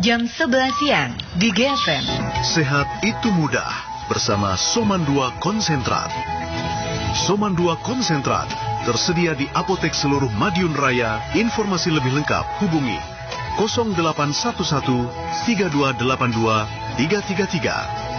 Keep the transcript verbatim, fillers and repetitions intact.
jam sebelas siang di G F M. Sehat itu mudah bersama Soman dua Konsentrat. Soman dua Konsentrat tersedia di apotek seluruh Madiun Raya. Informasi lebih lengkap hubungi nol delapan satu satu tiga dua delapan dua tiga tiga tiga.